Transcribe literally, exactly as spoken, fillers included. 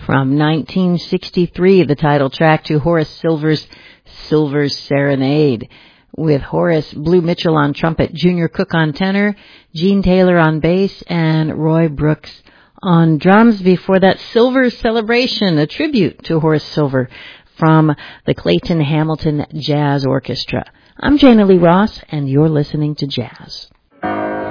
From nineteen sixty-three, the title track to Horace Silver's Silver's Serenade, with Horace Blue Mitchell on trumpet, Junior Cook on tenor, Gene Taylor on bass, and Roy Brooks on drums. Before that, Silver's Celebration, a tribute to Horace Silver from the Clayton Hamilton Jazz Orchestra. I'm Jana Lee Ross, and you're listening to Jazz.